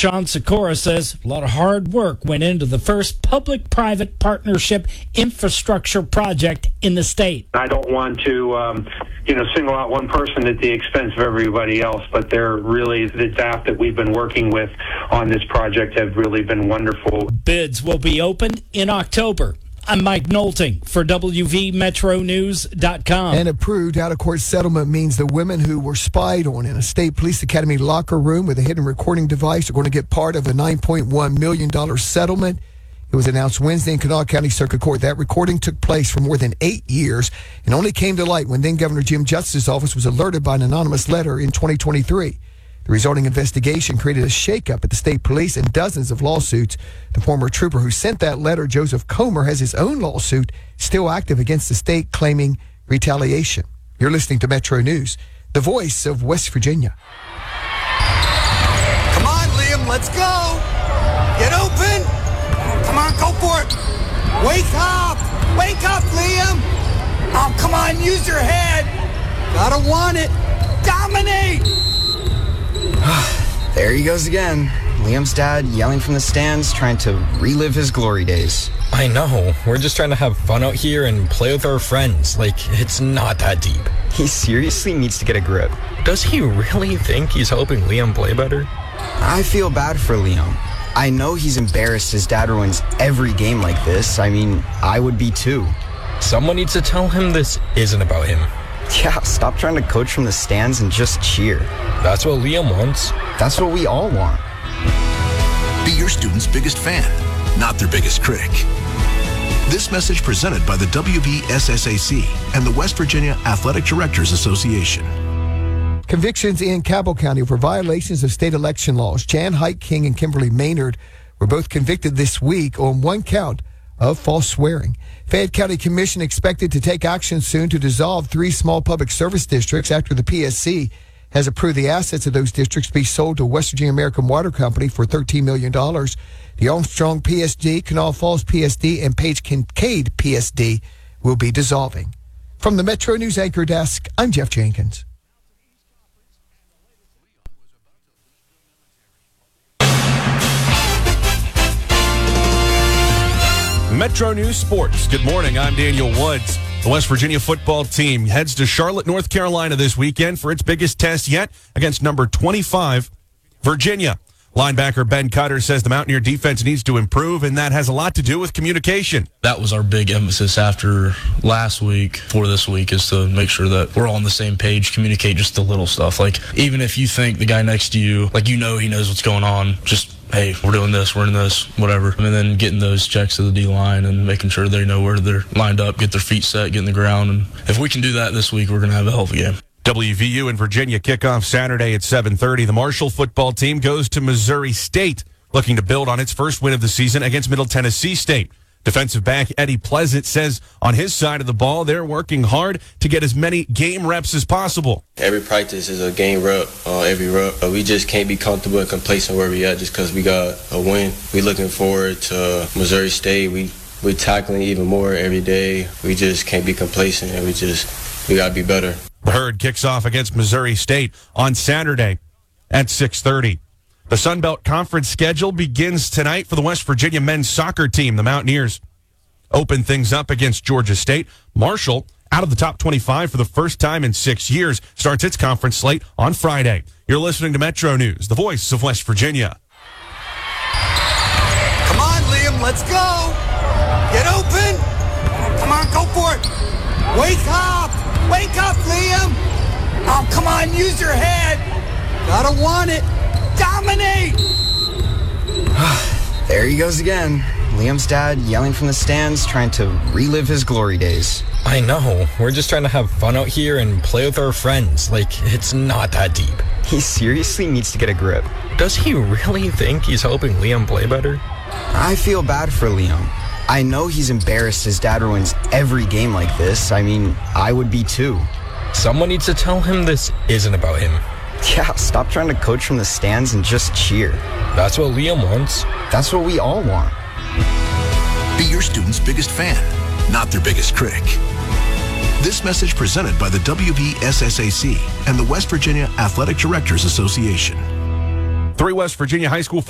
Sean Sikora says a lot of hard work went into the first public-private partnership infrastructure project in the state. I don't want to, single out one person at the expense of everybody else, but they're really, the staff that we've been working with on this project have really been wonderful. Bids will be opened in October. I'm Mike Nolting for WVMetroNews.com. An approved out-of-court settlement means the women who were spied on in a state police academy locker room with a hidden recording device are going to get part of a $9.1 million settlement. It was announced Wednesday in Kanawha County Circuit Court. That recording took place for more than 8 years and only came to light when then-Governor Jim Justice's office was alerted by an anonymous letter in 2023. The resulting investigation created a shakeup at the state police and dozens of lawsuits. The former trooper who sent that letter, Joseph Comer, has his own lawsuit still active against the state claiming retaliation. You're listening to Metro News, the voice of West Virginia. Come on, Liam, let's go. Get open. Come on, go for it. Wake up, Liam. Oh, come on, use your head. Gotta want it. Dominate. There he goes again. Liam's dad yelling from the stands, trying to relive his glory days. I know. We're just trying to have fun out here and play with our friends. It's not that deep. He seriously needs to get a grip. Does he really think he's helping Liam play better? I feel bad for Liam. I know he's embarrassed his dad ruins every game like this. I mean, I would be too. Someone needs to tell him this isn't about him. Yeah, stop trying to coach from the stands and just cheer. That's what Liam wants. That's what we all want. Be your student's biggest fan, not their biggest critic. This message presented by the WVSSAC and the West Virginia Athletic Directors Association. Convictions in Cabell County for violations of state election laws. Jan Hike King and Kimberly Maynard were both convicted this week on one count of false swearing. Fayette County Commission expected to take action soon to dissolve 3 small public service districts after the PSC has approved the assets of those districts be sold to West Virginia American Water Company for $13 million. The Armstrong PSD, Kanawha Falls PSD, and Page Kincaid PSD will be dissolving. From the Metro News Anchor Desk, I'm Jeff Jenkins. Metro News Sports. Good morning. I'm Daniel Woods. The West Virginia football team heads to Charlotte, North Carolina this weekend for its biggest test yet against number 25, Virginia. Linebacker Ben Cutter says the Mountaineer defense needs to improve, and that has a lot to do with communication. That was our big emphasis after last week for this week, is to make sure that we're all on the same page, communicate just the little stuff. Even if you think the guy next to you, he knows what's going on, just, hey, we're doing this, we're in this, whatever. And then getting those checks to the D-line and making sure they know where they're lined up, get their feet set, get in the ground. And if we can do that this week, we're going to have a hell of a game. WVU and Virginia kick off Saturday at 7:30. The Marshall football team goes to Missouri State, looking to build on its first win of the season against Middle Tennessee State. Defensive back Eddie Pleasant says on his side of the ball, they're working hard to get as many game reps as possible. Every practice is a game rep, every rep. We just can't be comfortable and complacent where we at just because we got a win. We looking forward to Missouri State. We tackling even more every day. We just can't be complacent, and we got to be better. The Herd kicks off against Missouri State on Saturday at 6:30. The Sun Belt Conference schedule begins tonight for the West Virginia men's soccer team. The Mountaineers open things up against Georgia State. Marshall, out of the top 25 for the first time in 6 years, starts its conference slate on Friday. You're listening to Metro News, the voice of West Virginia. Come on, Liam, let's go. Get open. Come on, go for it. Wake up, Liam. Oh, come on, use your head. Gotta want it. Dominate. There he goes again. Liam's dad yelling from the stands, trying to relive his glory days. I know. We're just trying to have fun out here and play with our friends. It's not that deep. He seriously needs to get a grip. Does he really think he's helping Liam play better? I feel bad for Liam. I know he's embarrassed his dad ruins every game like this. I mean, I would be too. Someone needs to tell him this isn't about him. Yeah, stop trying to coach from the stands and just cheer. That's what Liam wants. That's what we all want. Be your student's biggest fan, not their biggest critic. This message presented by the WVSSAC and the West Virginia Athletic Directors Association. 3 West Virginia high school